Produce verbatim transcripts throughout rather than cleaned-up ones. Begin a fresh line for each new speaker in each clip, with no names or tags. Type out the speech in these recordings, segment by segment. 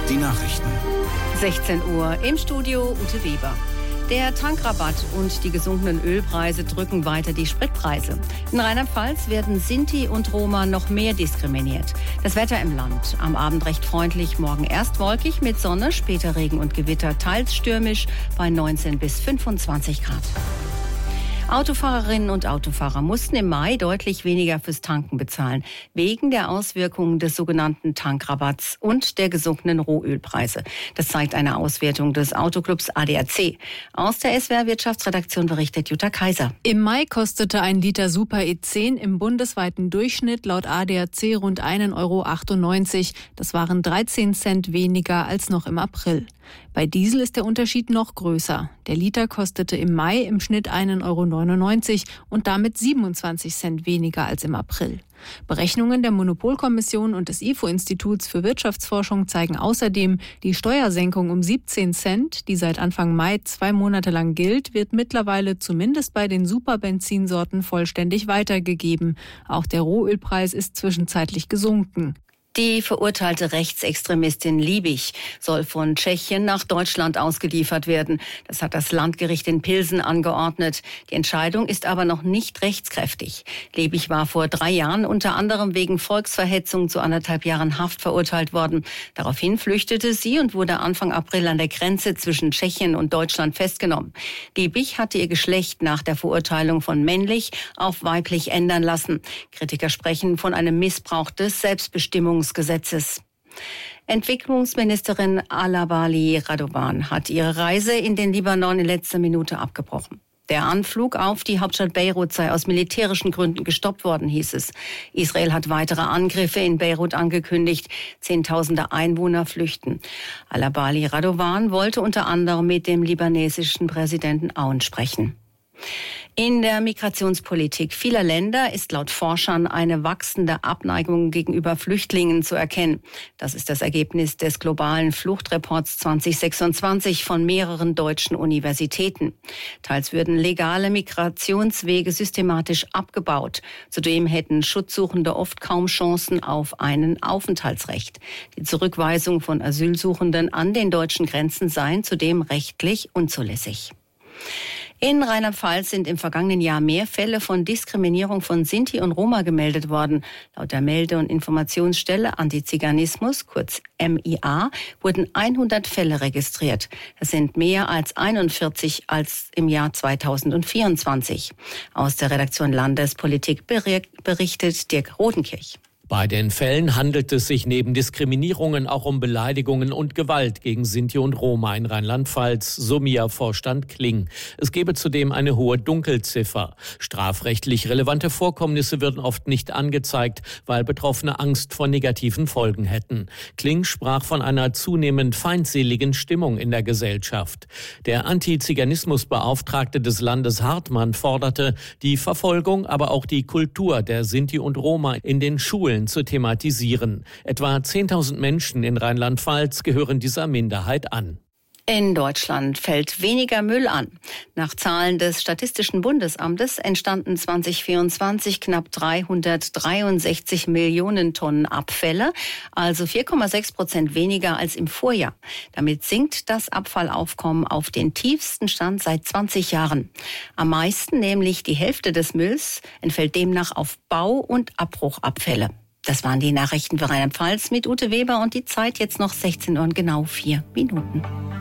Die Nachrichten.
sechzehn Uhr im Studio Ute Weber. Der Tankrabatt und die gesunkenen Ölpreise drücken weiter die Spritpreise. In Rheinland-Pfalz werden Sinti und Roma noch mehr diskriminiert. Das Wetter im Land. Am Abend recht freundlich, morgen erst wolkig mit Sonne, später Regen und Gewitter, teils stürmisch bei neunzehn bis fünfundzwanzig Grad. Autofahrerinnen und Autofahrer mussten im Mai deutlich weniger fürs Tanken bezahlen, wegen der Auswirkungen des sogenannten Tankrabatts und der gesunkenen Rohölpreise. Das zeigt eine Auswertung des Autoclubs A D A C. Aus der S W R Wirtschaftsredaktion berichtet Jutta Kaiser.
Im Mai kostete ein Liter Super E zehn im bundesweiten Durchschnitt laut A D A C rund ein Euro achtundneunzig. Das waren dreizehn Cent weniger als noch im April. Bei Diesel ist der Unterschied noch größer. Der Liter kostete im Mai im Schnitt ein Euro neunundneunzig und damit siebenundzwanzig Cent weniger als im April. Berechnungen der Monopolkommission und des I F O-Instituts für Wirtschaftsforschung zeigen außerdem, die Steuersenkung um siebzehn Cent, die seit Anfang Mai zwei Monate lang gilt, wird mittlerweile zumindest bei den Superbenzinsorten vollständig weitergegeben. Auch der Rohölpreis ist zwischenzeitlich gesunken.
Die verurteilte Rechtsextremistin Liebig soll von Tschechien nach Deutschland ausgeliefert werden. Das hat das Landgericht in Pilsen angeordnet. Die Entscheidung ist aber noch nicht rechtskräftig. Liebig war vor drei Jahren unter anderem wegen Volksverhetzung zu anderthalb Jahren Haft verurteilt worden. Daraufhin flüchtete sie und wurde Anfang April an der Grenze zwischen Tschechien und Deutschland festgenommen. Liebig hatte ihr Geschlecht nach der Verurteilung von männlich auf weiblich ändern lassen. Kritiker sprechen von einem Missbrauch des Selbstbestimmungs Gesetzes. Entwicklungsministerin Alabali Radovan hat ihre Reise in den Libanon in letzter Minute abgebrochen. Der Anflug auf die Hauptstadt Beirut sei aus militärischen Gründen gestoppt worden, hieß es. Israel hat weitere Angriffe in Beirut angekündigt. Zehntausende Einwohner flüchten. Alabali Radovan wollte unter anderem mit dem libanesischen Präsidenten Aoun sprechen. In der Migrationspolitik vieler Länder ist laut Forschern eine wachsende Abneigung gegenüber Flüchtlingen zu erkennen. Das ist das Ergebnis des globalen Fluchtreports zwanzig sechsundzwanzig von mehreren deutschen Universitäten. Teils würden legale Migrationswege systematisch abgebaut. Zudem hätten Schutzsuchende oft kaum Chancen auf ein Aufenthaltsrecht. Die Zurückweisung von Asylsuchenden an den deutschen Grenzen seien zudem rechtlich unzulässig. In Rheinland-Pfalz sind im vergangenen Jahr mehr Fälle von Diskriminierung von Sinti und Roma gemeldet worden. Laut der Melde- und Informationsstelle Antiziganismus, kurz M I A, wurden hundert Fälle registriert. Das sind mehr als einundvierzig als im Jahr zweitausendvierundzwanzig. Aus der Redaktion Landespolitik berichtet Dirk Rodenkirch.
Bei den Fällen handelt es sich neben Diskriminierungen auch um Beleidigungen und Gewalt gegen Sinti und Roma in Rheinland-Pfalz, so M I A-Vorstand Kling. Es gebe zudem eine hohe Dunkelziffer. Strafrechtlich relevante Vorkommnisse würden oft nicht angezeigt, weil Betroffene Angst vor negativen Folgen hätten. Kling sprach von einer zunehmend feindseligen Stimmung in der Gesellschaft. Der Antiziganismusbeauftragte des Landes Hartmann forderte, die Verfolgung, aber auch die Kultur der Sinti und Roma in den Schulen zu thematisieren. Etwa zehntausend Menschen in Rheinland-Pfalz gehören dieser Minderheit an.
In Deutschland fällt weniger Müll an. Nach Zahlen des Statistischen Bundesamtes entstanden zwanzig vierundzwanzig knapp dreihundertdreiundsechzig Millionen Tonnen Abfälle, also vier Komma sechs Prozent weniger als im Vorjahr. Damit sinkt das Abfallaufkommen auf den tiefsten Stand seit zwanzig Jahren. Am meisten, nämlich die Hälfte des Mülls, entfällt demnach auf Bau- und Abbruchabfälle. Das waren die Nachrichten für Rheinland-Pfalz mit Ute Weber und die Zeit jetzt noch sechzehn Uhr und genau vier Minuten.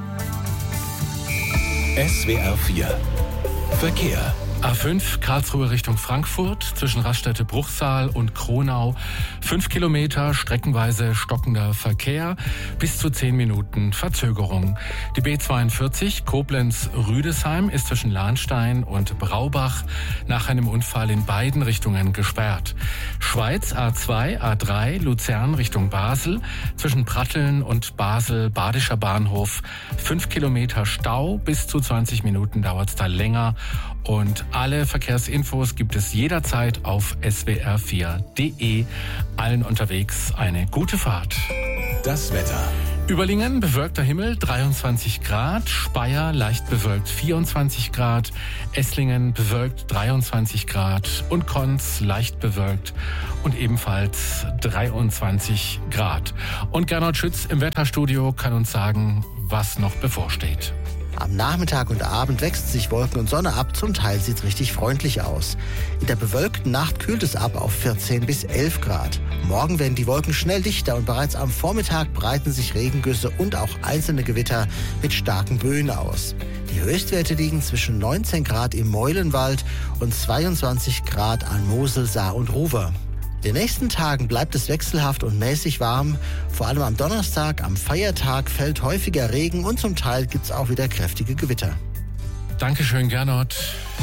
S W R vier Verkehr.
A fünf Karlsruhe Richtung Frankfurt zwischen Raststätte-Bruchsal und Kronau. Fünf Kilometer streckenweise stockender Verkehr, bis zu zehn Minuten Verzögerung. Die B zweiundvierzig Koblenz-Rüdesheim ist zwischen Lahnstein und Braubach nach einem Unfall in beiden Richtungen gesperrt. Schweiz A zwei, A drei Luzern Richtung Basel zwischen Pratteln und Basel-Badischer Bahnhof. Fünf Kilometer Stau, bis zu zwanzig Minuten dauert es da länger. Und alle Verkehrsinfos gibt es jederzeit auf S W R vier Punkt de. Allen unterwegs eine gute Fahrt.
Das Wetter.
Überlingen, bewölkter Himmel, dreiundzwanzig Grad. Speyer, leicht bewölkt, vierundzwanzig Grad. Esslingen, bewölkt, dreiundzwanzig Grad. Und Konz, leicht bewölkt und ebenfalls dreiundzwanzig Grad. Und Gernot Schütz im Wetterstudio kann uns sagen, was noch bevorsteht.
Am Nachmittag und Abend wechseln sich Wolken und Sonne ab. Zum Teil sieht es richtig freundlich aus. In der bewölkten Nacht kühlt es ab auf vierzehn bis elf Grad. Morgen werden die Wolken schnell dichter und bereits am Vormittag breiten sich Regengüsse und auch einzelne Gewitter mit starken Böen aus. Die Höchstwerte liegen zwischen neunzehn Grad im Meulenwald und zweiundzwanzig Grad an Mosel, Saar und Ruwer. In den nächsten Tagen bleibt es wechselhaft und mäßig warm. Vor allem am Donnerstag, am Feiertag, fällt häufiger Regen und zum Teil gibt es auch wieder kräftige Gewitter.
Dankeschön, Gernot.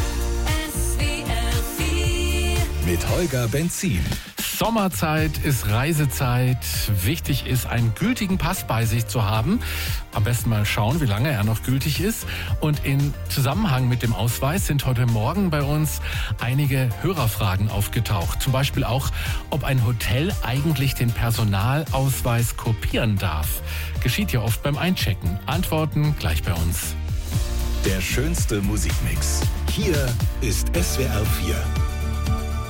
Mit Holger Benzin.
Sommerzeit ist Reisezeit. Wichtig ist, einen gültigen Pass bei sich zu haben. Am besten mal schauen, wie lange er noch gültig ist. Und in Zusammenhang mit dem Ausweis sind heute Morgen bei uns einige Hörerfragen aufgetaucht. Zum Beispiel auch, ob ein Hotel eigentlich den Personalausweis kopieren darf. Geschieht ja oft beim Einchecken. Antworten gleich bei uns.
Der schönste Musikmix. Hier ist S W R vier.